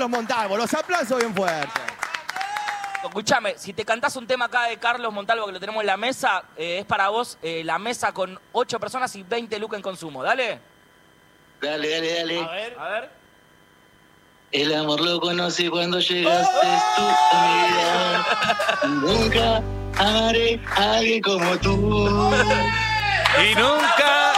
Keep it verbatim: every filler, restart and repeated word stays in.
Carlos Montalvo. Los aplausos bien fuertes. Escuchame, si te cantás un tema acá de Carlos Montalvo, que lo tenemos en la mesa, eh, es para vos eh, la mesa con ocho personas y veinte lucas en consumo. Dale. Dale, dale, dale. A ver. A ver. El amor lo conocí cuando llegaste tú a mi vida. Nunca amaré a alguien como tú. Y nunca